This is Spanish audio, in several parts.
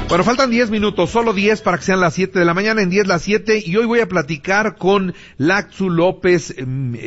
Bueno, faltan 10 minutos, solo 10 para que sean las 7 de la mañana, en 10 las 7, y hoy voy a platicar con Laxu López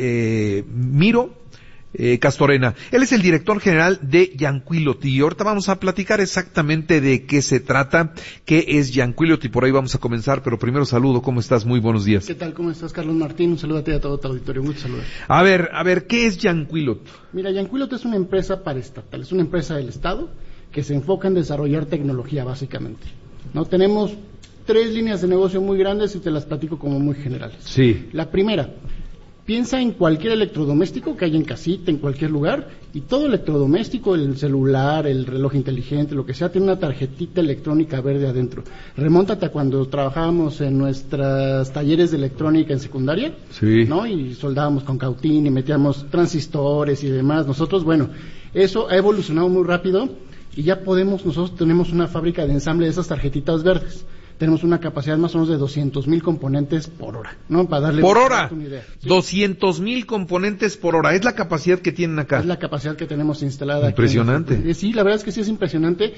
Miro Castorena. Él es el director general de Yanquilot, y ahorita vamos a platicar exactamente de qué se trata, qué es Yanquilot, y por ahí vamos a comenzar, pero primero saludo, ¿cómo estás? Muy buenos días. ¿Qué tal? ¿Cómo estás, Carlos Martín? Un saludo a ti y a todo tu auditorio, muchos saludos. A ver, ¿qué es Yanquilot? Mira, Yanquilot es una empresa paraestatal, es una empresa del Estado que se enfoca en desarrollar tecnología, básicamente. ¿No? Tenemos 3 líneas de negocio muy grandes y te las platico como muy generales. Sí. La primera, piensa en cualquier electrodoméstico que haya en casita, en cualquier lugar, y todo electrodoméstico, el celular, el reloj inteligente, lo que sea, tiene una tarjetita electrónica verde adentro. Remóntate a cuando trabajábamos en nuestros talleres de electrónica en secundaria, sí, ¿no? Y soldábamos con cautín y metíamos transistores y demás. Nosotros, bueno, eso ha evolucionado muy rápido y ya nosotros tenemos una fábrica de ensamble de esas tarjetitas verdes. Tenemos una capacidad más o menos de 200,000 componentes por hora, ¿no? Para darle por hora, una idea. ¿Sí? 200,000 componentes por hora, es la capacidad que tienen acá. Es la capacidad que tenemos instalada. Impresionante. Aquí. Sí, la verdad es que sí es impresionante,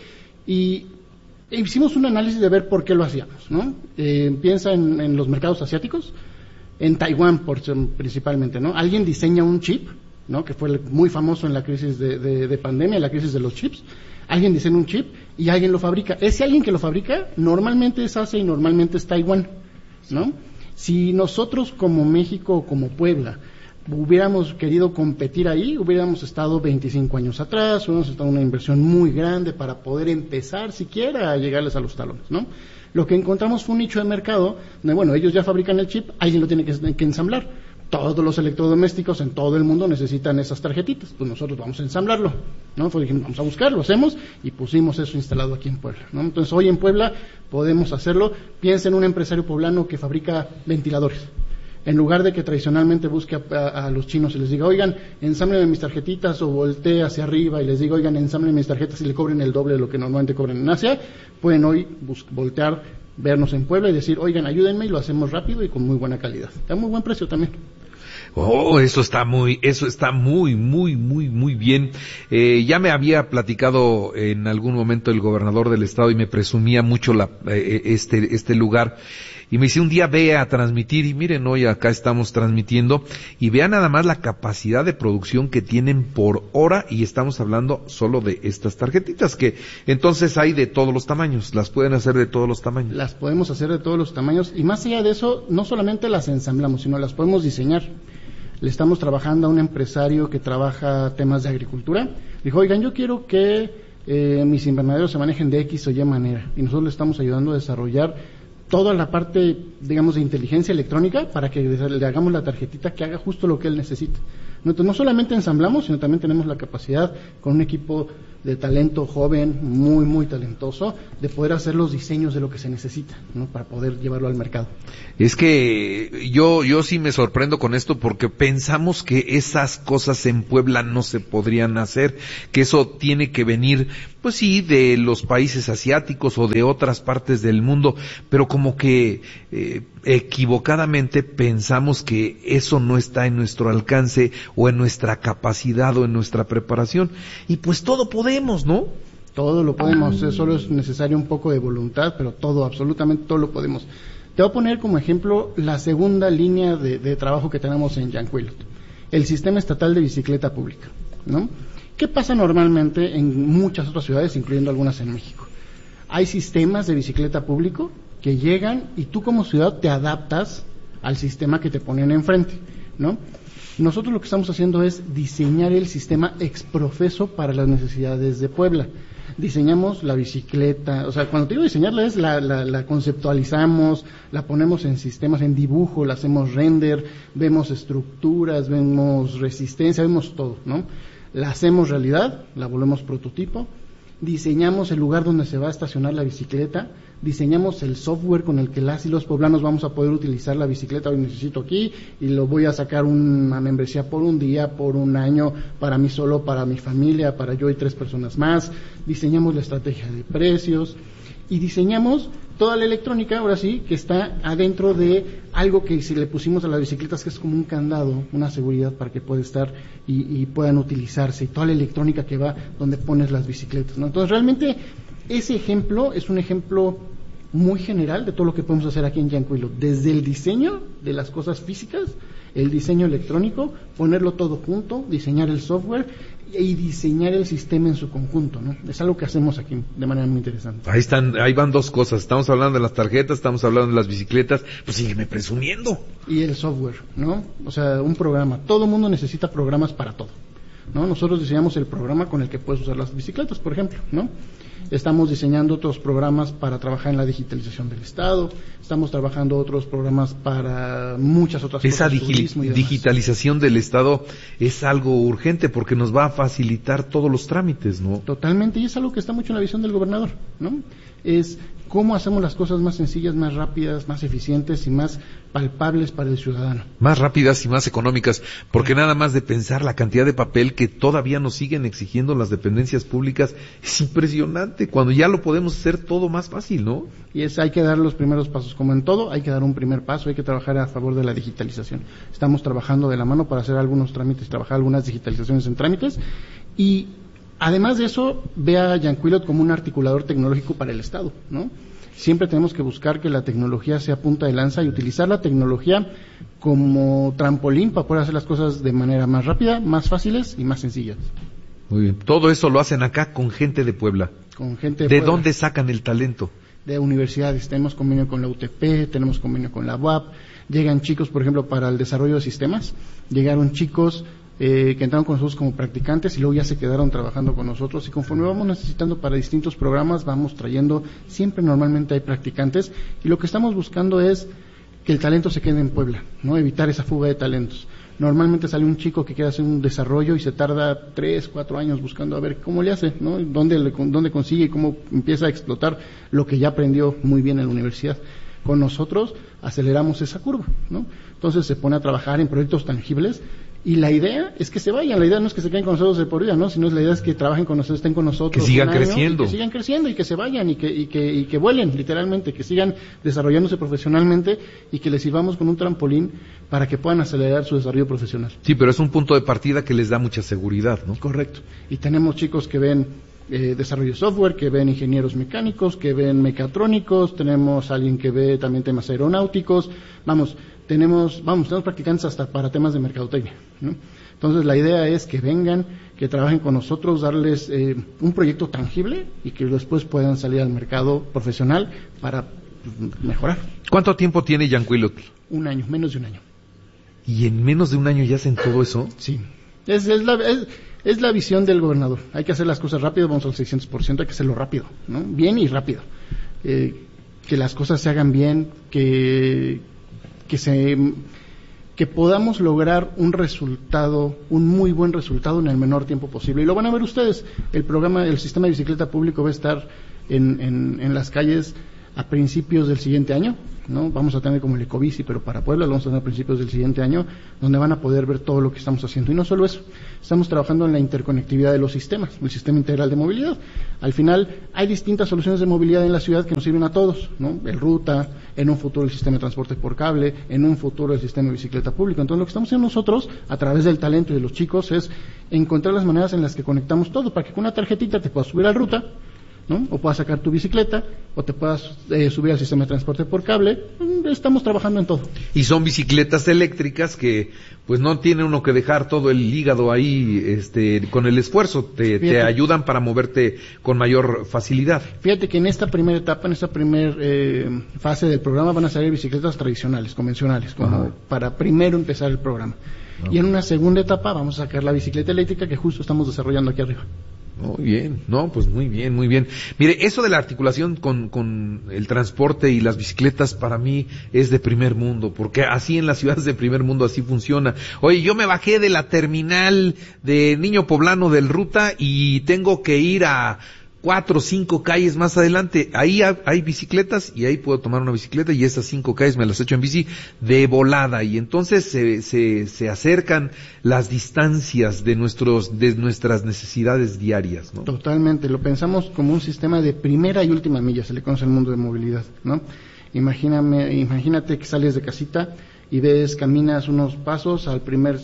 y hicimos un análisis de ver por qué lo hacíamos, ¿no? Piensa en los mercados asiáticos, en Taiwán principalmente, ¿no? Alguien diseña un chip, ¿no? Que fue muy famoso en la crisis de pandemia, la crisis de los chips. Alguien diseña un chip y alguien lo fabrica. Ese alguien que lo fabrica normalmente es Asia y normalmente es Taiwán, ¿no? Si nosotros como México o como Puebla hubiéramos querido competir ahí, hubiéramos estado 25 años atrás, hubiéramos estado en una inversión muy grande para poder empezar siquiera a llegarles a los talones, ¿no? Lo que encontramos fue un nicho de mercado donde, bueno, ellos ya fabrican el chip, alguien lo tiene que ensamblar. Todos los electrodomésticos en todo el mundo necesitan esas tarjetitas, pues nosotros vamos a ensamblarlo, ¿no? Pues dijimos, vamos a buscarlo, hacemos, y pusimos eso instalado aquí en Puebla, ¿no? Entonces hoy en Puebla podemos hacerlo. Piensa en un empresario poblano que fabrica ventiladores. En lugar de que tradicionalmente busque a los chinos y les diga, oigan, ensamblen mis tarjetitas, o voltee hacia arriba y les diga, oigan, ensamblen mis tarjetas y le cobren el doble de lo que normalmente cobran en Asia, pueden hoy voltear, vernos en Puebla y decir, oigan, ayúdenme, y lo hacemos rápido y con muy buena calidad. Está muy buen precio también. Oh, eso está muy bien. Ya me había platicado en algún momento el gobernador del estado y me presumía mucho este lugar. Y me dice, un día ve a transmitir, y miren, hoy acá estamos transmitiendo, y vean nada más la capacidad de producción que tienen por hora, y estamos hablando solo de estas tarjetitas, que entonces hay de todos los tamaños, las pueden hacer de todos los tamaños. Las podemos hacer de todos los tamaños, y más allá de eso, no solamente las ensamblamos, sino las podemos diseñar. Le estamos trabajando a un empresario que trabaja temas de agricultura. Dijo, oigan, yo quiero que mis invernaderos se manejen de X o Y manera, y nosotros le estamos ayudando a desarrollar toda la parte, digamos, de inteligencia electrónica para que le hagamos la tarjetita que haga justo lo que él necesita. Entonces, no solamente ensamblamos, sino también tenemos la capacidad, con un equipo de talento joven, muy, muy talentoso, de poder hacer los diseños de lo que se necesita, ¿no? Para poder llevarlo al mercado. Es que yo sí me sorprendo con esto, porque pensamos que esas cosas en Puebla no se podrían hacer, que eso tiene que venir, pues sí, de los países asiáticos o de otras partes del mundo, pero como que equivocadamente pensamos que eso no está en nuestro alcance o en nuestra capacidad o en nuestra preparación, y pues todo podemos, ¿no? Todo lo podemos, solo es necesario un poco de voluntad, pero todo, absolutamente todo lo podemos. Te voy a poner como ejemplo la segunda línea de trabajo que tenemos en Yanquilot, el Sistema Estatal de Bicicleta Pública, ¿no? ¿Qué pasa normalmente en muchas otras ciudades, incluyendo algunas en México? Hay sistemas de bicicleta público que llegan y tú como ciudad te adaptas al sistema que te ponen enfrente, ¿no? Nosotros lo que estamos haciendo es diseñar el sistema exprofeso para las necesidades de Puebla. Diseñamos la bicicleta, o sea, cuando te digo diseñarla es la conceptualizamos, la ponemos en sistemas, en dibujo, la hacemos render, vemos estructuras, vemos resistencia, vemos todo, ¿no? La hacemos realidad, la volvemos prototipo, diseñamos el lugar donde se va a estacionar la bicicleta, diseñamos el software con el que las y los poblanos vamos a poder utilizar la bicicleta. Hoy necesito aquí y lo voy a sacar una membresía por un día, por un año, para mí solo, para mi familia, para yo y 3 personas más. Diseñamos la estrategia de precios y diseñamos toda la electrónica, ahora sí, que está adentro de algo que si le pusimos a las bicicletas, que es como un candado, una seguridad para que pueda estar y puedan utilizarse, y toda la electrónica que va donde pones las bicicletas, ¿no? Entonces realmente ese ejemplo es un ejemplo muy general de todo lo que podemos hacer aquí en Yanquilo, desde el diseño de las cosas físicas, el diseño electrónico, ponerlo todo junto, diseñar el software y diseñar el sistema en su conjunto, ¿no? Es algo que hacemos aquí de manera muy interesante. Ahí van dos cosas, estamos hablando de las tarjetas, estamos hablando de las bicicletas, pues sígueme presumiendo. Y el software, ¿no? O sea, un programa, todo el mundo necesita programas para todo, ¿no? Nosotros diseñamos el programa con el que puedes usar las bicicletas, por ejemplo, ¿no? Estamos diseñando otros programas para trabajar en la digitalización del Estado, estamos trabajando otros programas para muchas otras cosas. Esa digitalización del Estado es algo urgente porque nos va a facilitar todos los trámites, ¿no? Totalmente, y es algo que está mucho en la visión del gobernador, ¿no? Es cómo hacemos las cosas más sencillas, más rápidas, más eficientes y más palpables para el ciudadano. Más rápidas y más económicas, porque nada más de pensar la cantidad de papel que todavía nos siguen exigiendo las dependencias públicas es impresionante, cuando ya lo podemos hacer todo más fácil, ¿no? Y hay que dar los primeros pasos, como en todo, hay que dar un primer paso, hay que trabajar a favor de la digitalización. Estamos trabajando de la mano para hacer algunos trámites, trabajar algunas digitalizaciones en trámites, y además de eso, ve a Yanquilot como un articulador tecnológico para el Estado, ¿no? Siempre tenemos que buscar que la tecnología sea punta de lanza y utilizar la tecnología como trampolín para poder hacer las cosas de manera más rápida, más fáciles y más sencillas. Muy bien. Todo eso lo hacen acá con gente de Puebla. Con gente de Puebla. ¿De Puebla. dónde sacan el talento? De universidades. Tenemos convenio con la UTP, tenemos convenio con la UAP. Llegan chicos, por ejemplo, para el desarrollo de sistemas. Llegaron chicos que entraron con nosotros como practicantes y luego ya se quedaron trabajando con nosotros, y conforme vamos necesitando para distintos programas vamos trayendo, siempre normalmente hay practicantes, y lo que estamos buscando es que el talento se quede en Puebla, ¿no? Evitar esa fuga de talentos. Normalmente sale un chico que quiere hacer un desarrollo y se tarda 3, 4 años buscando a ver cómo le hace, ¿no? Dónde consigue y cómo empieza a explotar lo que ya aprendió muy bien en la universidad. Con nosotros aceleramos esa curva, ¿no? Entonces se pone a trabajar en proyectos tangibles. Y la idea es que se vayan, la idea no es que se queden con nosotros de por vida, ¿no? Sino la idea es que trabajen con nosotros, estén con nosotros. Que sigan creciendo. Que sigan creciendo y que se vayan y que vuelen, literalmente, que sigan desarrollándose profesionalmente y que les sirvamos con un trampolín para que puedan acelerar su desarrollo profesional. Sí, pero es un punto de partida que les da mucha seguridad, ¿no? Correcto. Y tenemos chicos que ven desarrollo de software, que ven ingenieros mecánicos, que ven mecatrónicos, tenemos alguien que ve también temas aeronáuticos, tenemos practicantes hasta para temas de mercadotecnia, ¿no? Entonces la idea es que vengan, que trabajen con nosotros, darles un proyecto tangible y que después puedan salir al mercado profesional para mejorar. ¿Cuánto tiempo tiene Yanquilot? 1 año, menos de 1 año. ¿Y en menos de 1 año ya hacen todo eso? Sí. Es la visión del gobernador. Hay que hacer las cosas rápido, vamos al 600%, hay que hacerlo rápido, ¿no? Bien y rápido. Que las cosas se hagan bien, que podamos lograr un muy buen resultado en el menor tiempo posible. Y lo van a ver ustedes. El sistema de bicicleta público va a estar en las calles a principios del siguiente año, ¿no? Vamos a tener como el Ecobici, pero para Puebla lo vamos a tener a principios del siguiente año, donde van a poder ver todo lo que estamos haciendo. Y no solo eso, estamos trabajando en la interconectividad de los sistemas, el sistema integral de movilidad. Al final, hay distintas soluciones de movilidad en la ciudad que nos sirven a todos, ¿no? El ruta, en un futuro el sistema de transporte por cable, en un futuro el sistema de bicicleta pública. Entonces, lo que estamos haciendo nosotros, a través del talento y de los chicos, es encontrar las maneras en las que conectamos todo, para que con una tarjetita te puedas subir a ruta, ¿no? O puedas sacar tu bicicleta, o te puedas subir al sistema de transporte por cable. Estamos trabajando en todo. Y son bicicletas eléctricas que, pues no tiene uno que dejar todo el hígado ahí, con el esfuerzo, te ayudan para moverte con mayor facilidad. Fíjate que en esta primera etapa, en esta primera fase del programa van a salir bicicletas tradicionales, convencionales, como para primero empezar el programa. Okay. Y en una segunda etapa vamos a sacar la bicicleta eléctrica que justo estamos desarrollando aquí arriba. Muy bien, pues muy bien, muy bien. Mire, eso de la articulación con el transporte y las bicicletas para mí es de primer mundo, porque así en las ciudades de primer mundo así funciona. Oye, yo me bajé de la terminal de Niño Poblano del Ruta y tengo que ir a 4 o 5 calles más adelante, ahí hay bicicletas y ahí puedo tomar una bicicleta y esas 5 calles me las echo en bici de volada, y entonces se acercan las distancias de nuestras necesidades diarias, ¿no? Totalmente, lo pensamos como un sistema de primera y última milla, se le conoce al mundo de movilidad, ¿no? Imagínate que sales de casita, y caminas unos pasos a la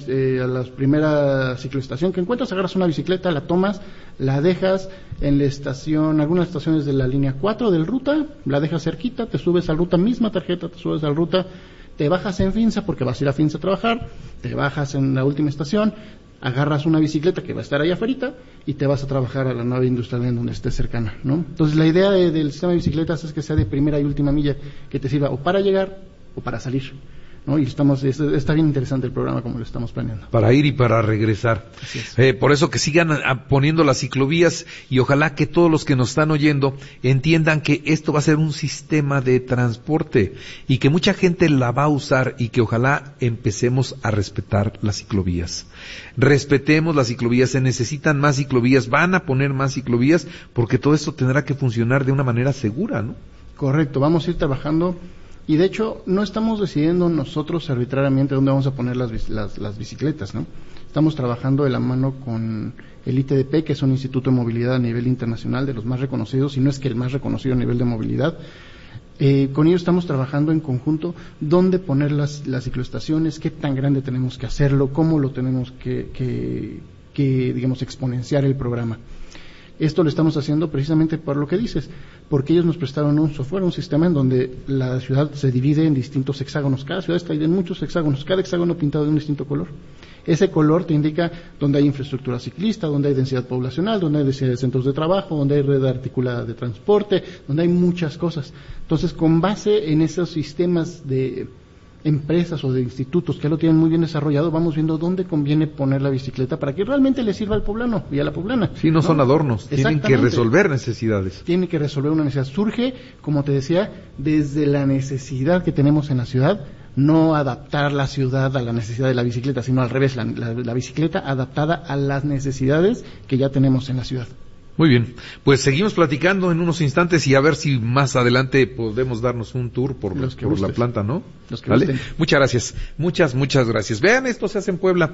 primera cicloestación que encuentras, agarras una bicicleta, la tomas, la dejas en la estación, algunas estaciones de la línea 4 del ruta, la dejas cerquita, te subes al ruta, misma tarjeta, te subes al ruta, te bajas en Finza porque vas a ir a Finza a trabajar, te bajas en la última estación, agarras una bicicleta que va a estar ahí afuera y te vas a trabajar a la nave industrial en donde estés cercana, ¿no? Entonces la idea del sistema de bicicletas es que sea de primera y última milla, que te sirva o para llegar o para salir, ¿no? Y está bien interesante el programa como lo estamos planeando. Para ir y para regresar. Por eso que sigan poniendo las ciclovías y ojalá que todos los que nos están oyendo entiendan que esto va a ser un sistema de transporte y que mucha gente la va a usar y que ojalá empecemos a respetar las ciclovías. Respetemos las ciclovías, se necesitan más ciclovías, van a poner más ciclovías porque todo esto tendrá que funcionar de una manera segura, ¿no? Correcto, vamos a ir trabajando. Y de hecho, no estamos decidiendo nosotros arbitrariamente dónde vamos a poner las bicicletas, ¿no? Estamos trabajando de la mano con el ITDP, que es un instituto de movilidad a nivel internacional, de los más reconocidos, si no es que el más reconocido a nivel de movilidad. Con ellos estamos trabajando en conjunto dónde poner las cicloestaciones, qué tan grande tenemos que hacerlo, cómo lo tenemos que digamos, exponenciar el programa. Esto lo estamos haciendo precisamente por lo que dices, porque ellos nos prestaron un software, un sistema en donde la ciudad se divide en distintos hexágonos. Cada ciudad está en muchos hexágonos, cada hexágono pintado de un distinto color. Ese color te indica dónde hay infraestructura ciclista, dónde hay densidad poblacional, dónde hay densidad de centros de trabajo, dónde hay red articulada de transporte, donde hay muchas cosas. Entonces, con base en esos sistemas de empresas o de institutos que lo tienen muy bien desarrollado, vamos viendo dónde conviene poner la bicicleta para que realmente le sirva al poblano y a la poblana. Sí, no son adornos, tienen que resolver necesidades. Tiene que resolver una necesidad. Surge, como te decía, desde la necesidad que tenemos en la ciudad, no adaptar la ciudad a la necesidad de la bicicleta, sino al revés, la bicicleta adaptada a las necesidades que ya tenemos en la ciudad. Muy bien, pues seguimos platicando en unos instantes y a ver si más adelante podemos darnos un tour por la planta, ¿no? ¿Vale? Muchas gracias, muchas gracias. Vean, esto se hace en Puebla.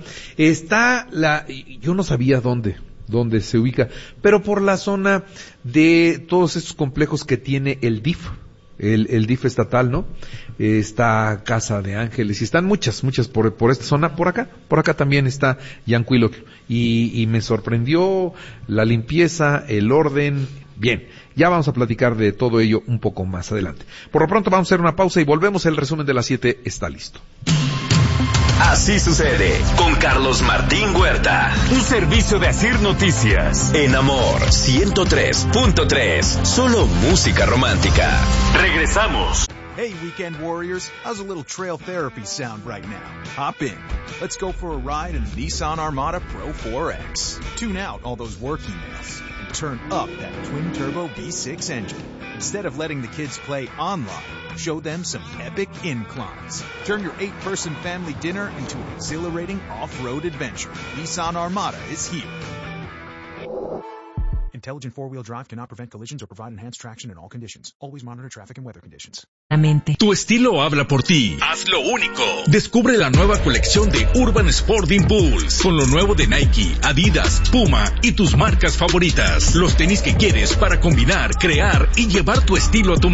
Yo no sabía dónde se ubica, pero por la zona de todos estos complejos que tiene el DIF. El DIF estatal, ¿no? Está Casa de Ángeles y están muchas por esta zona, por acá también está Yancuilotl y me sorprendió la limpieza, el orden. Bien, ya vamos a platicar de todo ello un poco más adelante. Por lo pronto vamos a hacer una pausa y volvemos. El resumen de las 7 está listo. Así sucede con Carlos Martín Huerta. Un servicio de Asir Noticias. En Amor 103.3. Solo música romántica. Regresamos. Hey, Weekend Warriors. How's a little trail therapy sound right now? Hop in. Let's go for a ride in the Nissan Armada Pro 4X. Tune out all those work emails and turn up that twin-turbo V6 engine. Instead of letting the kids play online, show them some epic inclines. Turn your 8-person family dinner into an exhilarating off-road adventure. Nissan Armada is here. Intelligent four-wheel drive cannot prevent collisions or provide enhanced traction in all conditions. Always monitor traffic and weather conditions. Tu estilo habla por ti. Haz lo único. Descubre la nueva colección de Urban Sport Impulse con lo nuevo de Nike, Adidas, Puma y tus marcas favoritas. Los tenis que quieres para combinar, crear y llevar tu estilo a tu